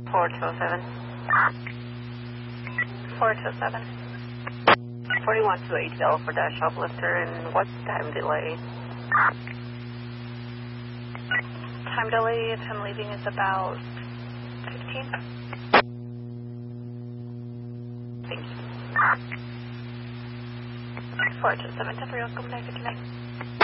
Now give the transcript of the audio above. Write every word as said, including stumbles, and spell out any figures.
four two seven. four two seven. forty-one two eight L for dash uplifter, and what time delay? Time delay if I'm leaving is about fifteen. Thank you. four two seven, Temporary, welcome back to connect.